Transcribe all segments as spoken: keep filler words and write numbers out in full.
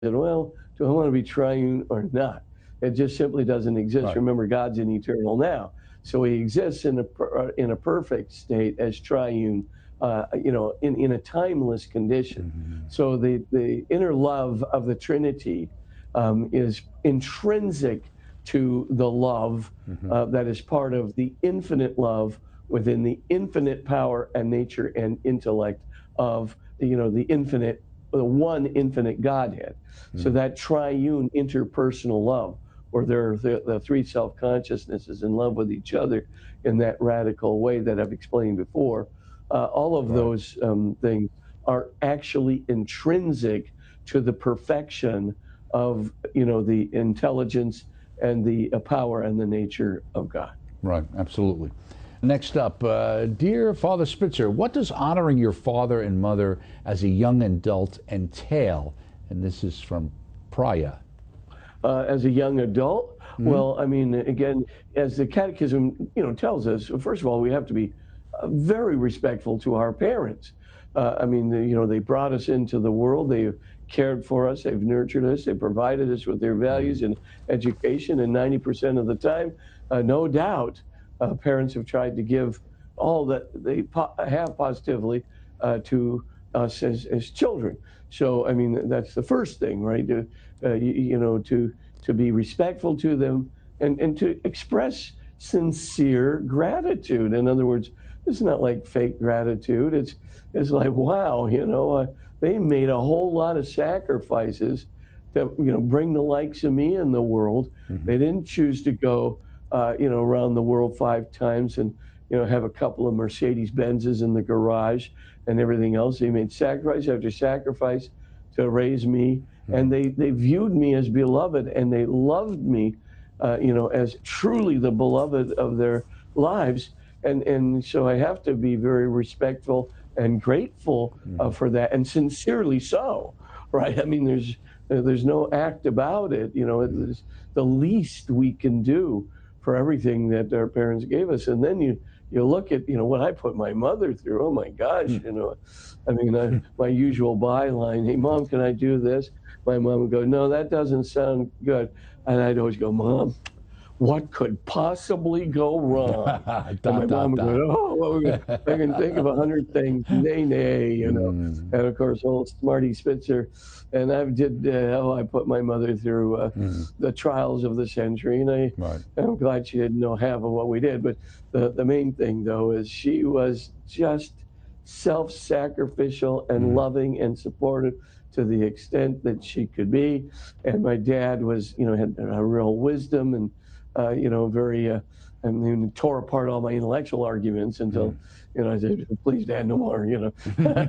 said, well, do I want to be triune or not? It just simply doesn't exist. Right. Remember, God's an eternal now. So he exists in a, per- uh, in a perfect state as triune, uh, you know, in, in a timeless condition. Mm-hmm. So the, the inner love of the Trinity um, is intrinsic to the love Mm-hmm. uh, that is part of the infinite love within the infinite power and nature and intellect of, you know, the infinite, the one infinite Godhead. So Mm-hmm. that triune interpersonal love, where there are the, the three self-consciousnesses in love with each other in that radical way that I've explained before, uh, all of Right. those um, things are actually intrinsic to the perfection of, you know, the intelligence and the uh, power and the nature of God. Right, absolutely. Next up, uh, dear Father Spitzer, what does honoring your father and mother as a young adult entail? And this is from Praya. Uh, as a young adult, Mm-hmm. well, I mean, again, as the Catechism, you know, tells us, first of all, we have to be uh, very respectful to our parents. Uh, I mean, the, you know, they brought us into the world. They cared for us. They've nurtured us. They provided us with their values and education. And ninety percent of the time, uh, no doubt, uh, parents have tried to give all that they po- have positively uh, to us as, as children. So, I mean, that's the first thing, right? To, uh, you, you know, to to be respectful to them and, and to express sincere gratitude. In other words, it's not like fake gratitude. It's it's like, wow, you know, uh, they made a whole lot of sacrifices to, you know, bring the likes of me in the world. Mm-hmm. They didn't choose to go, uh, you know, around the world five times and, you know, have a couple of Mercedes Benzes in the garage and everything else. They made sacrifice after sacrifice to raise me, and they they viewed me as beloved, and they loved me, uh, you know, as truly the beloved of their lives. And and so I have to be very respectful and grateful uh, Mm-hmm. for that, and sincerely so, right? I mean, there's there's no act about it. You know, it's the least we can do for everything that our parents gave us. And then you you look at, you know, what I put my mother through. Oh my gosh, you know, I mean, I, my usual byline, hey, Mom, can I do this? My mom would go, no, that doesn't sound good. And I'd always go, Mom, what could possibly go wrong? And dot, my mom dot, would go, dot. oh, well, we- I can think of a hundred things. Nay, nay, you know. Mm, And of course, old Smarty Spitzer. And I did, uh, oh, I put my mother through uh, mm, the trials of the century. And I, right. I'm glad she didn't know half of what we did. But the, the main thing, though, is she was just self sacrificial and Mm, loving and supportive to the extent that she could be. And my dad was, you know, had a real wisdom and, uh, you know, very, uh, I mean, tore apart all my intellectual arguments until, mm. you know, I said, please, Dad, no more, you know.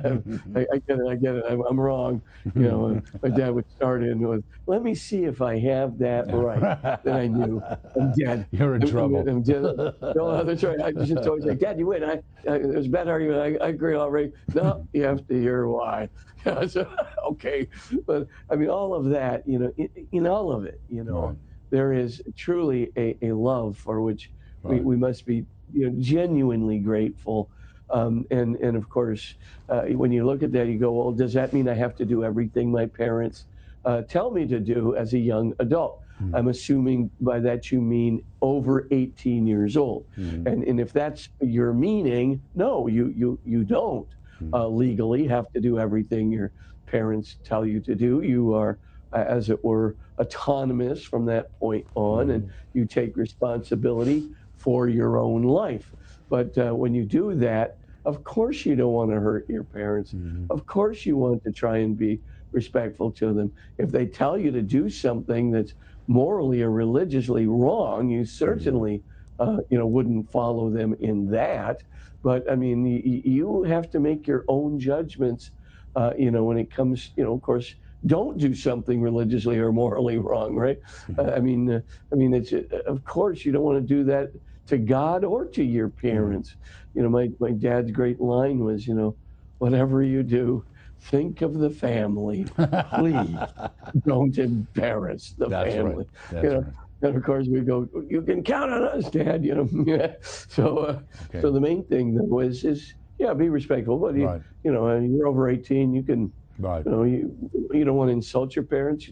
I, I get it, I get it, I'm, I'm wrong. You know, and my dad would start in with, let me see if I have that right. Then I knew, I'm dead. You're in I'm, I'm, trouble. I'm dead. No, that's right. I just always say, Dad, you win. I, I, it was a bad argument. I, I agree already. No, you have to hear why. Yeah, so, okay. But I mean, all of that, you know, in, in all of it, you know, Right, there is truly a, a love for which we, right. we must be, you know, genuinely grateful. Um, and, and of course, uh, when you look at that, you go, well, does that mean I have to do everything my parents uh, tell me to do as a young adult? Mm, I'm assuming by that you mean over eighteen years old. mm, And, and if that's your meaning, no, you, you, you don't mm, uh, legally have to do everything your parents tell you to do. You are, uh, as it were, autonomous from that point on, and mm, you take responsibility for your own life. But uh, when you do that, of course, you don't want to hurt your parents. mm, Of course, you want to try and be respectful to them. If they tell you to do something that's morally or religiously wrong, you mm. certainly, uh, you know, wouldn't follow them in that. But I mean, you, you have to make your own judgments. Uh, you know, when it comes, you know, of course, don't do something religiously or morally wrong, right? Uh, I mean, uh, I mean, it's uh, of course you don't want to do that to God or to your Mm. parents. You know, my my dad's great line was, you know, whatever you do, think of the family, please. Don't embarrass the That's right. family. You That's know, right. and of course we go, you can count on us, Dad. You know, so uh, Okay. so the main thing though is is yeah, be respectful. But you Right. you know, uh, you're over eighteen, you can Right. You know, you, you don't want to insult your parents.